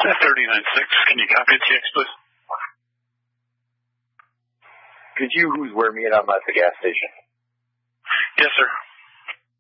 39.6. Can you copy the TX, please? Could you who's where me and I'm at the gas station? Yes, sir.